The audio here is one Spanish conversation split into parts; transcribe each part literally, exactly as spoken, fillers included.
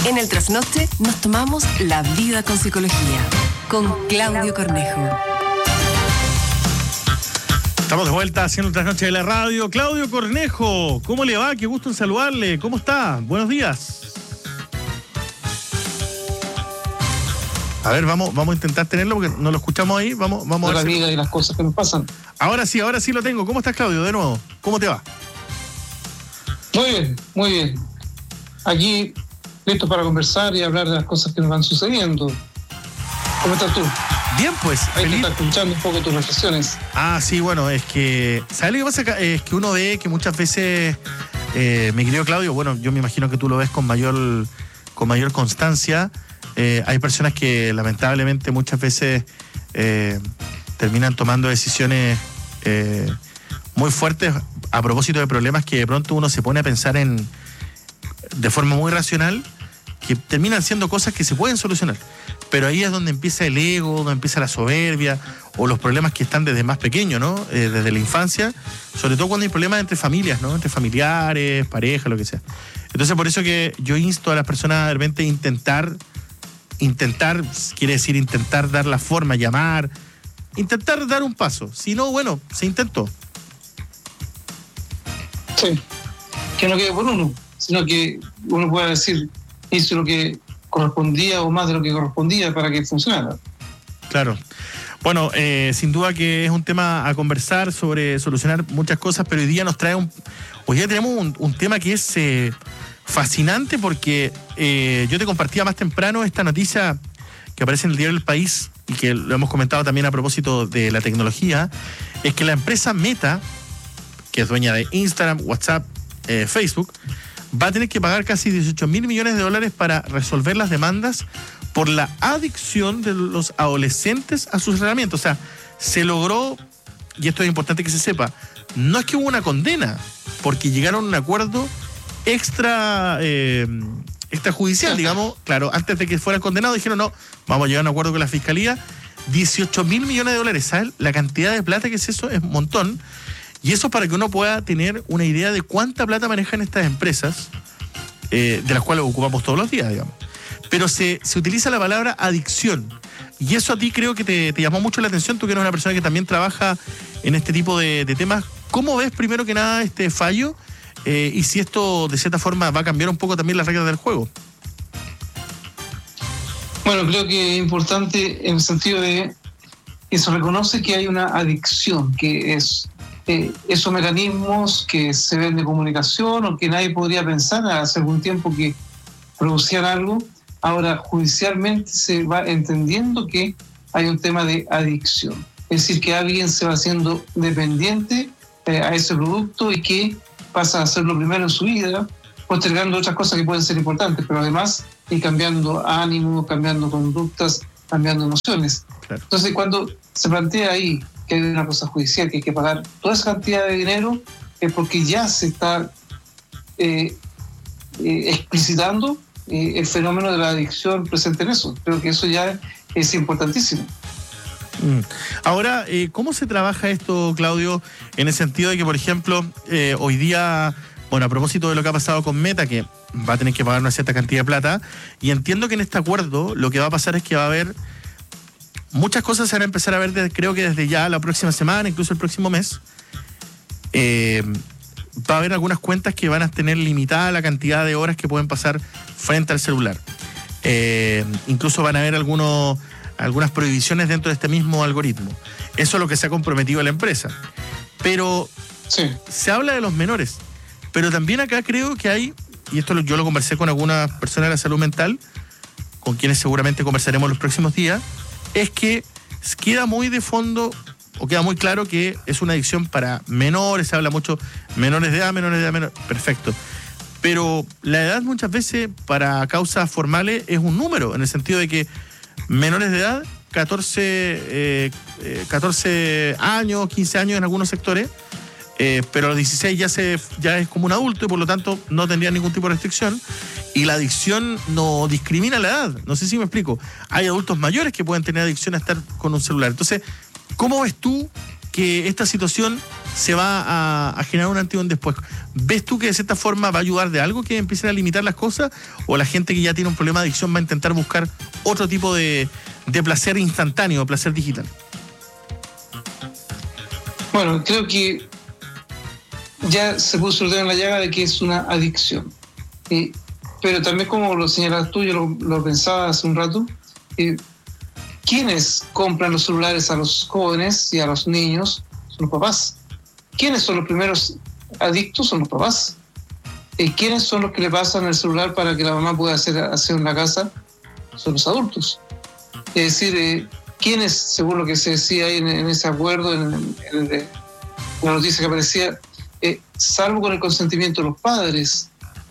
En el Trasnoche nos tomamos la vida con psicología. Con Claudio Cornejo. Estamos de vuelta haciendo el Trasnoche de la radio. Claudio Cornejo, ¿cómo le va? Qué gusto en saludarle. ¿Cómo está? Buenos días. A ver, vamos, vamos a intentar tenerlo porque no lo escuchamos ahí. Vamos, vamos de a ver. La si... vida y las cosas que nos pasan. Ahora sí, ahora sí lo tengo. ¿Cómo estás, Claudio? De nuevo, ¿cómo te va? Muy bien, muy bien. Aquí, listos para conversar y hablar de las cosas que nos van sucediendo. ¿Cómo estás tú? Bien, pues. Ahí feliz. te está escuchando un poco tus reflexiones. Ah, sí, bueno, es que... ¿Sabes lo que pasa? Es que uno ve que muchas veces, eh, mi querido Claudio, bueno, yo me imagino que tú lo ves con mayor, con mayor constancia. Eh, hay personas que lamentablemente muchas veces eh, terminan tomando decisiones eh, muy fuertes a propósito de problemas que de pronto uno se pone a pensar en de forma muy racional, que terminan siendo cosas que se pueden solucionar. Pero ahí es donde empieza el ego, donde empieza la soberbia o los problemas que están desde más pequeño, ¿no? Eh, desde la infancia, sobre todo cuando hay problemas entre familias, ¿no? Entre familiares, pareja, lo que sea. Entonces, por eso que yo insto a las personas de repente a intentar, intentar, quiere decir intentar dar la forma, llamar, intentar dar un paso. Si no, bueno, se intentó. Sí, que no quede por uno, sino que uno pueda decir, hizo lo que correspondía o más de lo que correspondía para que funcionara. Claro. Bueno, eh, sin duda que es un tema a conversar sobre solucionar muchas cosas, pero hoy día nos trae un... Hoy día tenemos un, un tema que es eh, fascinante porque eh, yo te compartía más temprano esta noticia que aparece en el diario El País y que lo hemos comentado también a propósito de la tecnología, es que la empresa Meta, que es dueña de Instagram, WhatsApp, eh, Facebook, va a tener que pagar casi dieciocho mil millones de dólares para resolver las demandas por la adicción de los adolescentes a sus herramientas. O sea, se logró, y esto es importante que se sepa, no es que hubo una condena, porque llegaron a un acuerdo extra, eh, extrajudicial, digamos. Claro, antes de que fuera condenado dijeron, no, vamos a llegar a un acuerdo con la Fiscalía. dieciocho mil millones de dólares, ¿sabes? La cantidad de plata que es eso es un montón. Y eso para que uno pueda tener una idea de cuánta plata manejan estas empresas, eh, de las cuales ocupamos todos los días, digamos. Pero se, se utiliza la palabra adicción. Y eso a ti creo que te, te llamó mucho la atención, tú que eres una persona que también trabaja en este tipo de, de temas. ¿Cómo ves primero que nada este fallo? Eh, y si esto de cierta forma va a cambiar un poco también las reglas del juego. Bueno, creo que es importante en el sentido de que se reconoce que hay una adicción, que es... Eh, esos mecanismos que se ven de comunicación o que nadie podría pensar hace algún tiempo que producían algo, ahora judicialmente se va entendiendo que hay un tema de adicción. Es decir, que alguien se va haciendo dependiente eh, a ese producto y que pasa a hacerlo primero en su vida, postergando otras cosas que pueden ser importantes, pero además ir cambiando ánimo, cambiando conductas, cambiando emociones. Claro. Entonces, cuando se plantea ahí que hay una cosa judicial, que hay que pagar toda esa cantidad de dinero, es porque ya se está eh, eh, explicitando eh, el fenómeno de la adicción presente en eso. Creo que eso ya es importantísimo. Mm. Ahora, eh, ¿cómo se trabaja esto, Claudio, en el sentido de que, por ejemplo, eh, hoy día, bueno, a propósito de lo que ha pasado con Meta, que va a tener que pagar una cierta cantidad de plata, y entiendo que en este acuerdo lo que va a pasar es que va a haber muchas cosas se van a empezar a ver, desde, creo que desde ya la próxima semana, incluso el próximo mes. Eh, va a haber algunas cuentas que van a tener limitada la cantidad de horas que pueden pasar frente al celular. Eh, incluso van a haber algunos, algunas prohibiciones dentro de este mismo algoritmo. Eso es lo que se ha comprometido la empresa. Pero sí, se habla de los menores. Pero también acá creo que hay, y esto yo lo conversé con algunas personas de la salud mental, con quienes seguramente conversaremos los próximos días, es que queda muy de fondo, o queda muy claro que es una adicción para menores, se habla mucho, menores de edad, menores de edad, menores, perfecto. Pero la edad muchas veces para causas formales es un número, en el sentido de que menores de edad, catorce, eh, eh, catorce años, quince años en algunos sectores, eh, pero a los dieciséis ya, se, ya es como un adulto y por lo tanto no tendría ningún tipo de restricción. Y la adicción no discrimina la edad. No sé si me explico. Hay adultos mayores que pueden tener adicción a estar con un celular. Entonces, ¿cómo ves tú que esta situación se va a, a generar un antes y un después? ¿Ves tú que de cierta forma va a ayudar de algo que empiecen a limitar las cosas? ¿O la gente que ya tiene un problema de adicción va a intentar buscar otro tipo de, de placer instantáneo, placer digital? Bueno, creo que ya se puso el dedo en la llaga de que es una adicción. Eh, pero también, como lo señalas tú, yo lo, lo pensaba hace un rato, eh, ¿quiénes compran los celulares a los jóvenes y a los niños? Son los papás. ¿Quiénes son los primeros adictos? Son los papás. Eh, ¿Quiénes son los que le pasan el celular para que la mamá pueda hacer aseo en la casa? Son los adultos. Es decir, eh, ¿quiénes, según lo que se decía ahí en, en ese acuerdo, en, en, en la noticia que aparecía, eh, salvo con el consentimiento de los padres?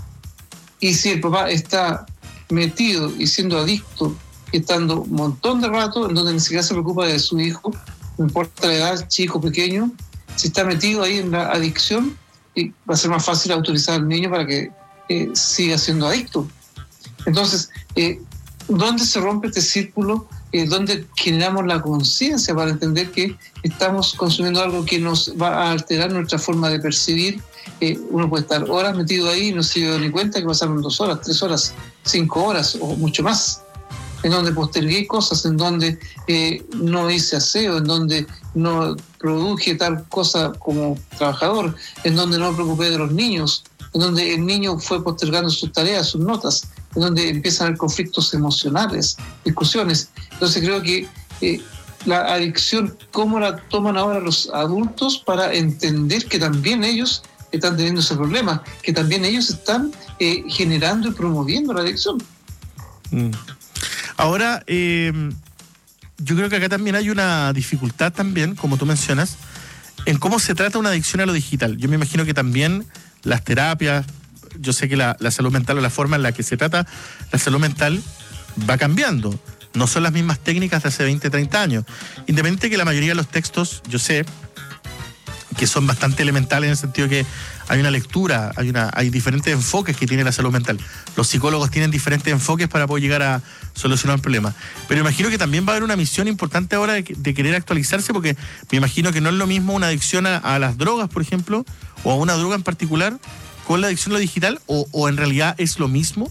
Y si el papá está metido y siendo adicto, estando un montón de rato en donde ni siquiera se preocupa de su hijo, no importa la edad, chico, pequeño, si está metido ahí en la adicción, y va a ser más fácil autorizar al niño para que eh, siga siendo adicto. Entonces, eh, ¿dónde se rompe este círculo? Eh, ¿Dónde generamos la conciencia para entender que estamos consumiendo algo que nos va a alterar nuestra forma de percibir? Eh, uno puede estar horas metido ahí y no se dio ni cuenta que pasaron dos horas, tres horas, cinco horas o mucho más, en donde postergué cosas, en donde eh, no hice aseo, en donde no produje tal cosa como trabajador, en donde no me preocupé de los niños, en donde el niño fue postergando sus tareas, sus notas, en donde empiezan a haber conflictos emocionales, discusiones. Entonces creo que eh, la adicción, ¿cómo la toman ahora los adultos para entender que también ellos están teniendo ese problema, que también ellos están eh, generando y promoviendo la adicción? Mm. Ahora, eh, yo creo que acá también hay una dificultad también, como tú mencionas, en cómo se trata una adicción a lo digital. Yo me imagino que también las terapias, yo sé que la, la salud mental o la forma en la que se trata la salud mental va cambiando. No son las mismas técnicas de hace veinte, treinta años. Independiente de que la mayoría de los textos, yo sé, que son bastante elementales en el sentido que hay una lectura, hay una, hay diferentes enfoques que tiene la salud mental. Los psicólogos tienen diferentes enfoques para poder llegar a solucionar un problema. Pero imagino que también va a haber una misión importante ahora de, de querer actualizarse, porque me imagino que no es lo mismo una adicción a, a las drogas, por ejemplo, o a una droga en particular, con la adicción a lo digital, o, o en realidad es lo mismo.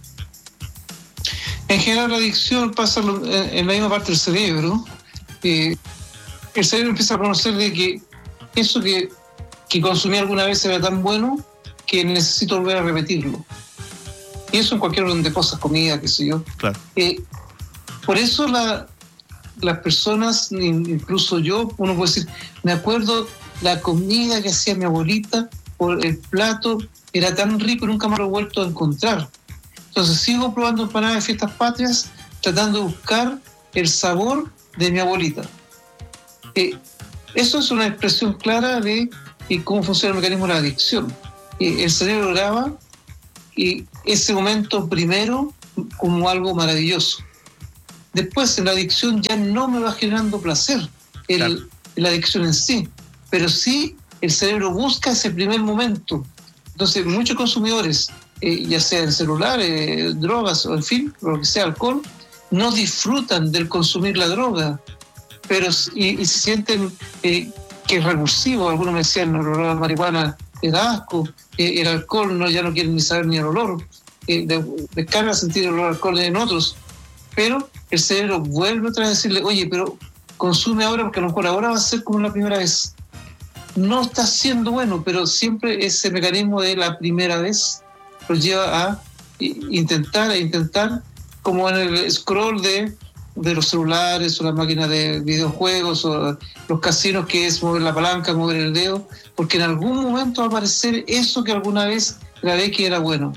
En general, la adicción pasa en, en la misma parte del cerebro. Eh, el cerebro empieza a conocer de que eso que, que consumí alguna vez era tan bueno que necesito volver a repetirlo. Y eso en cualquier orden de cosas, comida, qué sé yo. Claro. Eh, por eso la, las personas, incluso yo, uno puede decir, me acuerdo la comida que hacía mi abuelita, por el plato, era tan rico y nunca más lo he vuelto a encontrar. Entonces sigo probando empanadas de fiestas patrias, tratando de buscar el sabor de mi abuelita. Eh, Eso es una expresión clara de eh, cómo funciona el mecanismo de la adicción. Eh, el cerebro graba eh, ese momento primero como algo maravilloso. Después, en la adicción ya no me va generando placer el, claro. la adicción en sí, pero sí el cerebro busca ese primer momento. Entonces, muchos consumidores, eh, ya sea en celulares, eh, drogas o en fin, lo que sea, alcohol, no disfrutan del consumir la droga, pero y, y se sienten eh, que es repulsivo. Algunos me decían, el olor a la marihuana es asco, eh, el alcohol no, ya no quieren ni saber ni el olor, eh, de, descarga sentir el olor al alcohol en otros, pero el cerebro vuelve otra vez a decirle, oye, pero consume ahora porque a lo mejor ahora va a ser como la primera vez. No está siendo bueno, pero siempre ese mecanismo de la primera vez lo lleva a intentar, a intentar, como en el scroll de de los celulares o las máquinas de videojuegos o los casinos, que es mover la palanca, mover el dedo, porque en algún momento va a aparecer eso que alguna vez grabé que era bueno.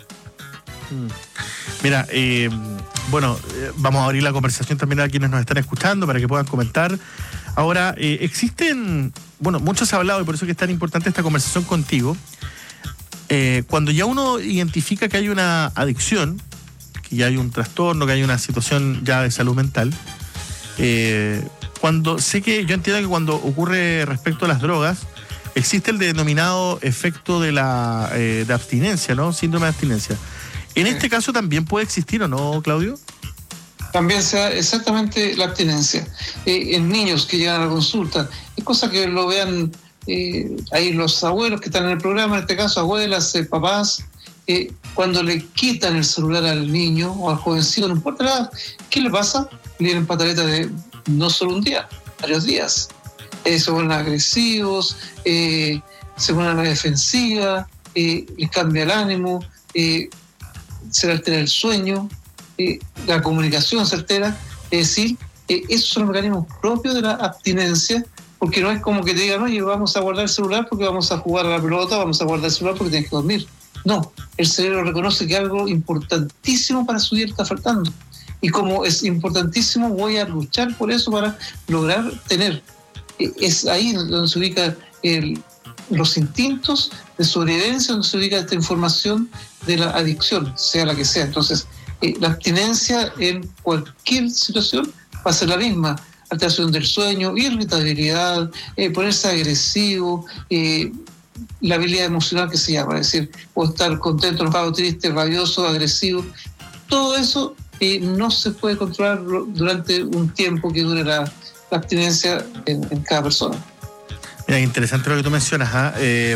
Mira, eh, bueno, eh, vamos a abrir la conversación también a quienes nos están escuchando para que puedan comentar. Ahora, eh, existen, bueno, mucho se ha hablado y por eso que es tan importante esta conversación contigo. Eh, cuando ya uno identifica que hay una adicción, que ya hay un trastorno, que hay una situación ya de salud mental, eh, cuando sé que yo entiendo que cuando ocurre respecto a las drogas existe el denominado efecto de la eh, de abstinencia, ¿no? Síndrome de abstinencia. En sí. Este caso también puede existir, ¿o no, Claudio? También se da exactamente la abstinencia. Eh, en niños que llegan a la consulta, es cosa que lo vean eh, ahí los abuelos que están en el programa, en este caso abuelas, eh, papás, eh, cuando le quitan el celular al niño o al jovencito, no importa nada, ¿qué le pasa? Le vienen pataletas de no solo un día, varios días. Eh, se vuelven agresivos, eh, se ponen a la defensiva, eh, les cambia el ánimo, eh, se le altera el sueño, eh, la comunicación se altera. Es decir, eh, esos son los mecanismos propios de la abstinencia, porque no es como que te digan, oye, vamos a guardar el celular porque vamos a jugar a la pelota, vamos a guardar el celular porque tienes que dormir. No, el cerebro reconoce que algo importantísimo para su vida está faltando. Y como es importantísimo, voy a luchar por eso para lograr tener. Es ahí donde se ubica el, los instintos de sobrevivencia, donde se ubica esta información de la adicción, sea la que sea. Entonces, eh, la abstinencia en cualquier situación va a ser la misma. Alteración del sueño, irritabilidad, eh, ponerse agresivo, eh, la habilidad emocional que se llama, es decir, o estar contento, enojado, triste, rabioso, agresivo. Todo eso eh, no se puede controlar durante un tiempo que dure la, la abstinencia en, en cada persona. Mira, interesante lo que tú mencionas, ¿eh? Eh,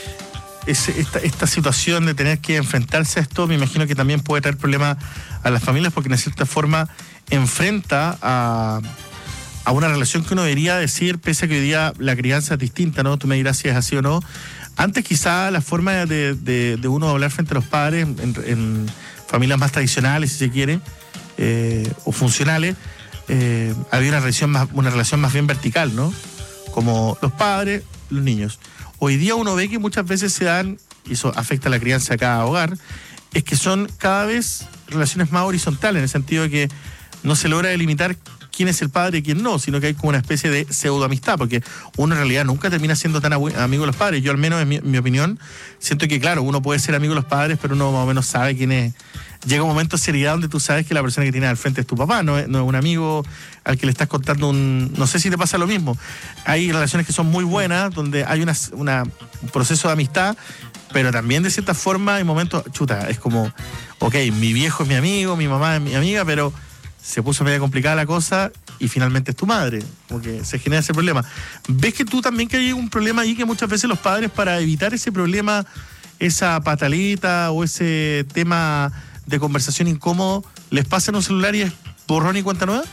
es, esta, esta situación de tener que enfrentarse a esto, me imagino que también puede traer problemas a las familias, porque de cierta forma enfrenta a, a una relación que uno debería decir, pese a que hoy día la crianza es distinta, ¿no? Tú me dirás si es así o no. Antes quizá la forma de, de, de uno hablar frente a los padres en, en familias más tradicionales, si se quiere, eh, o funcionales, eh, había una relación más, una relación más bien vertical, ¿no? Como los padres, los niños. Hoy día uno ve que muchas veces se dan, y eso afecta a la crianza de cada hogar, es que son cada vez relaciones más horizontales, en el sentido de que no se logra delimitar quién es el padre y quién no, sino que hay como una especie de pseudoamistad, porque uno en realidad nunca termina siendo tan amigo de los padres. Yo al menos, en mi, en mi opinión, siento que claro, uno puede ser amigo de los padres, pero uno más o menos sabe quién es. Llega un momento de seriedad donde tú sabes que la persona que tienes al frente es tu papá, no es, no es un amigo al que le estás contando un... No sé si te pasa lo mismo. Hay relaciones que son muy buenas, donde hay una, una, un proceso de amistad, pero también de cierta forma hay momentos, chuta, es como, ok, mi viejo es mi amigo, mi mamá es mi amiga, pero se puso media complicada la cosa y finalmente es tu madre, como que se genera ese problema. ¿Ves que tú también que hay un problema ahí, que muchas veces los padres, para evitar ese problema, esa pataleta o ese tema de conversación incómodo, les pasan un celular y es borrón y cuenta nueva?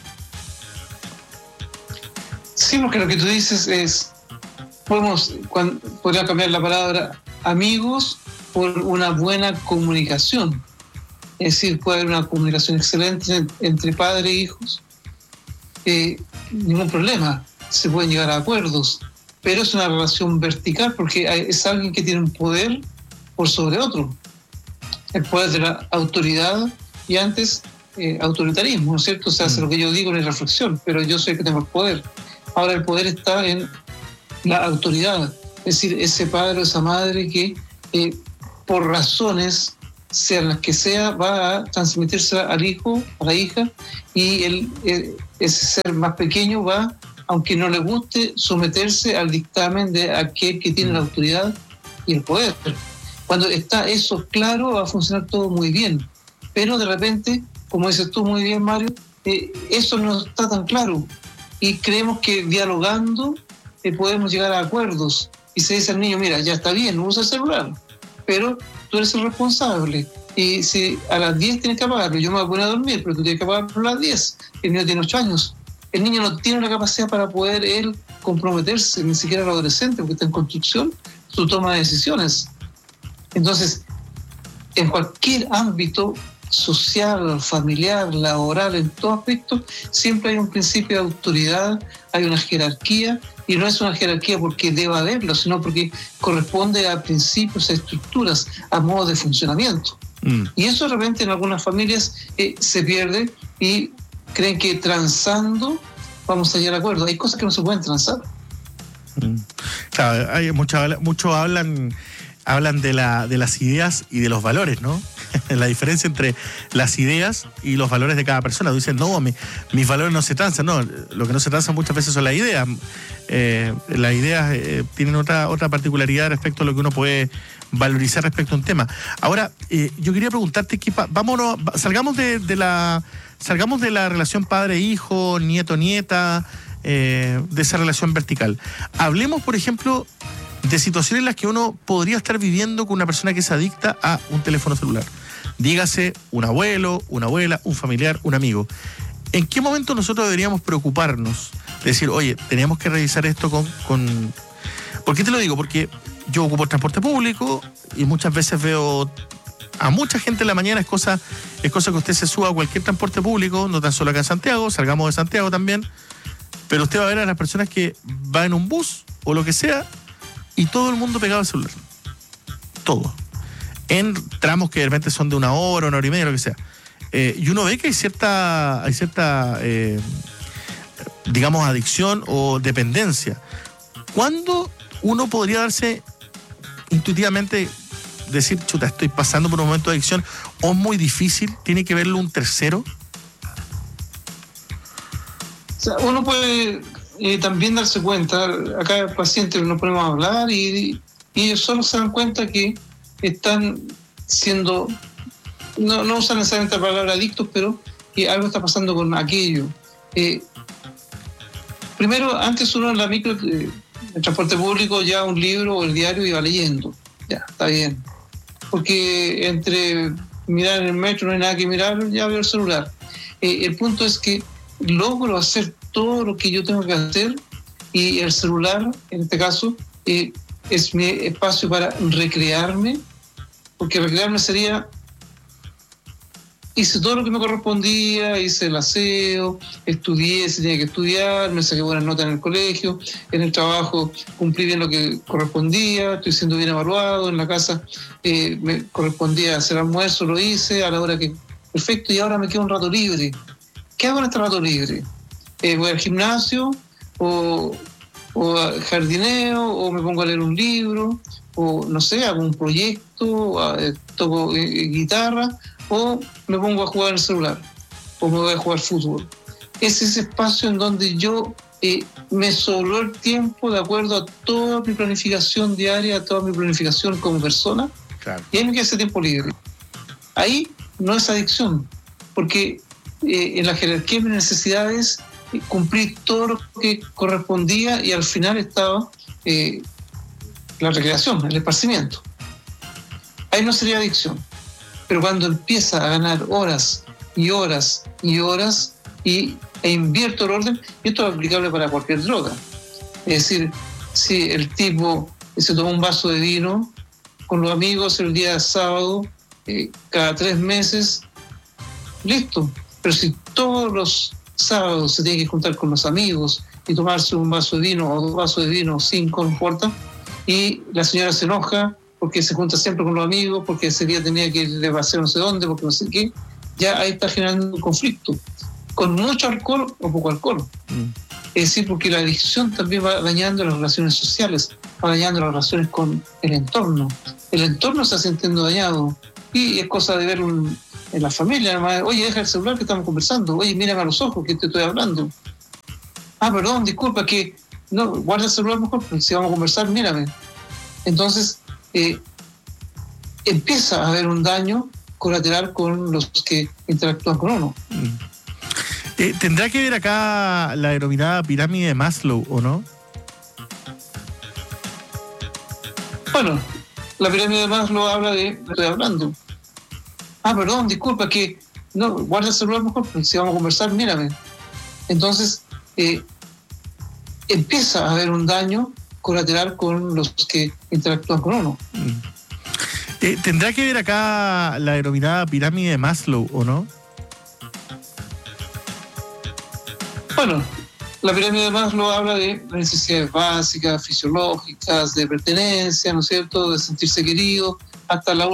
Sí, porque lo que tú dices es, podemos, cuando, podría cambiar la palabra amigos por una buena comunicación. Es decir, puede haber una comunicación excelente entre padres e hijos, eh, ningún problema, se pueden llegar a acuerdos, pero es una relación vertical porque es alguien que tiene un poder por sobre otro, el poder de la autoridad y antes eh, autoritarismo, ¿no es cierto? O sea, hace lo que yo digo, no hay reflexión, pero yo soy el que tengo el poder. Ahora el poder está en la autoridad, es decir, ese padre o esa madre que eh, por razones, sean las que sea, va a transmitirse al hijo, a la hija, y el, el, ese ser más pequeño va, aunque no le guste, someterse al dictamen de aquel que tiene la autoridad y el poder. Cuando está eso claro, va a funcionar todo muy bien. Pero de repente, como dices tú muy bien, Mario, eh, eso no está tan claro. Y creemos que dialogando eh, podemos llegar a acuerdos. Y se dice al niño, mira, ya está bien, no usa el celular, pero tú eres el responsable. Y si a las diez tienes que apagarlo, yo me voy a poner a dormir, pero tú tienes que apagarlo a las diez. El niño tiene ocho años. El niño no tiene la capacidad para poder él comprometerse, ni siquiera el adolescente, porque está en construcción su toma de decisiones. Entonces, en cualquier ámbito social, familiar, laboral, en todo aspecto, siempre hay un principio de autoridad, hay una jerarquía, y no es una jerarquía porque deba haberlo, sino porque corresponde a principios, a estructuras, a modos de funcionamiento. Mm. Y eso de repente en algunas familias eh, se pierde y creen que transando vamos a llegar a acuerdo. Hay cosas que no se pueden transar. Mm. Claro, hay muchos mucho hablan... hablan de, la, de las ideas y de los valores, ¿no? La diferencia entre las ideas y los valores de cada persona. Tú dices, no, mi, mis valores no se transan. No, lo que no se transa muchas veces son las ideas. Eh, las ideas eh, tienen otra, otra particularidad respecto a lo que uno puede valorizar respecto a un tema. Ahora, eh, yo quería preguntarte, que vámonos, salgamos de, de la salgamos de la relación padre-hijo, nieto-nieta, eh, de esa relación vertical. Hablemos, por ejemplo, de situaciones en las que uno podría estar viviendo con una persona que es adicta a un teléfono celular. Dígase un abuelo, una abuela, un familiar, un amigo. ¿En qué momento nosotros deberíamos preocuparnos? Decir, oye, teníamos que revisar esto con, con... ¿Por qué te lo digo? Porque yo ocupo el transporte público y muchas veces veo a mucha gente en la mañana. Es cosa, es cosa que usted se suba a cualquier transporte público, no tan solo acá en Santiago, salgamos de Santiago también, pero usted va a ver a las personas que van en un bus o lo que sea y todo el mundo pegado al celular. Todo. En tramos que de repente son de una hora, una hora y media, lo que sea. Eh, y uno ve que hay cierta, hay cierta eh, digamos, adicción o dependencia. ¿Cuándo uno podría darse intuitivamente, decir, chuta, estoy pasando por un momento de adicción, o es muy difícil, tiene que verlo un tercero? O sea, uno puede eh, también darse cuenta, acá el paciente nos ponemos a hablar y, y ellos solo se dan cuenta que están siendo, no, no usan necesariamente la palabra adictos, pero que algo está pasando con aquello. Eh, primero, antes uno en la micro, eh, el transporte público, ya un libro o el diario iba leyendo. Ya, está bien. Porque entre mirar en el metro no hay nada que mirar, ya veo el celular. Eh, el punto es que logro hacer todo lo que yo tengo que hacer y el celular, en este caso, eh, es mi espacio para recrearme, porque recrearme sería, hice todo lo que me correspondía, hice el aseo, estudié si tenía que estudiar, me saqué buenas notas en el colegio, en el trabajo cumplí bien lo que correspondía, estoy siendo bien evaluado, en la casa eh, me correspondía hacer almuerzo, lo hice a la hora que... Perfecto, y ahora me queda un rato libre. ¿Qué hago en este rato libre? Eh, ¿Voy al gimnasio? O, ¿O jardineo? ¿O me pongo a leer un libro? ¿O no sé, hago un proyecto? Eh, ¿Toco eh, guitarra? ¿O me pongo a jugar en el celular? ¿O me voy a jugar fútbol? Es ese espacio en donde yo eh, me sobró el tiempo de acuerdo a toda mi planificación diaria, a toda mi planificación como persona. Claro. Y ahí me queda ese tiempo libre. Ahí no es adicción, porque eh, en la jerarquía de mis necesidades eh, cumplí todo lo que correspondía y al final estaba eh, la recreación, el esparcimiento. Ahí no sería adicción. Pero cuando empieza a ganar horas y horas y horas y, e invierto el orden, y esto es aplicable para cualquier droga. Es decir, si el tipo se toma un vaso de vino con los amigos el día sábado, eh, cada tres meses, listo. Pero si todos los sábados se tiene que juntar con los amigos y tomarse un vaso de vino o dos vasos de vino, cinco, no importa, y la señora se enoja porque se junta siempre con los amigos, porque ese día tenía que ir de paseo no sé dónde, porque no sé qué, ya ahí está generando un conflicto, con mucho alcohol o poco alcohol. Mm. Es decir, porque la adicción también va dañando las relaciones sociales, va dañando las relaciones con el entorno. El entorno se está sintiendo dañado, y es cosa de ver un, en la familia, además, oye, deja el celular que estamos conversando, oye, mírame a los ojos que te estoy hablando. Ah, perdón, disculpa, que no, guarda el celular mejor, porque si vamos a conversar, mírame. Entonces, Eh, empieza a haber un daño colateral con los que interactúan con uno. Mm. Eh, ¿Tendrá que ver acá la denominada pirámide de Maslow o no? Bueno, la pirámide de Maslow habla de, estoy hablando. Ah, perdón, disculpa, que no, guarda el celular mejor, porque si vamos a conversar, mírame. Entonces, eh, empieza a haber un daño colateral con los que interactúan con uno. Mm. Eh, ¿Tendrá que ver acá la denominada pirámide de Maslow o no? Bueno, la pirámide de Maslow habla de necesidades básicas, fisiológicas, de pertenencia, ¿no es cierto?, de sentirse querido, hasta la